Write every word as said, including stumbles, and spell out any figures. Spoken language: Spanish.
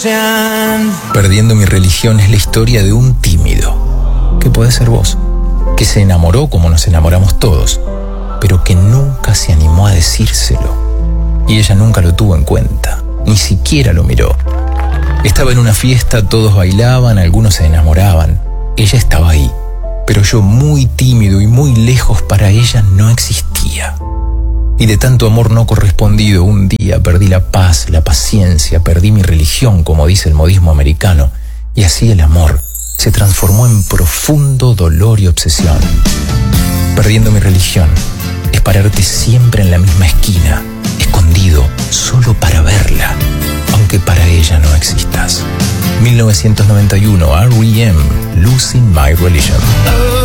Perdiendo mi religión es la historia de un tímido, que puede ser vos, que se enamoró como nos enamoramos todos, pero que nunca se animó a decírselo. Y ella nunca lo tuvo en cuenta, ni siquiera lo miró. Estaba en una fiesta, todos bailaban, algunos se enamoraban. Ella estaba ahí, pero yo, muy tímido y muy lejos, para ella no existía. Y de tanto amor no correspondido, un día perdí la paz, la paciencia, perdí mi religión, como dice el modismo americano, y así el amor se transformó en profundo dolor y obsesión. Perdiendo mi religión es pararte siempre en la misma esquina, escondido, solo para verla, aunque para ella no existas. mil novecientos noventa y uno, R E M, Losing My Religion.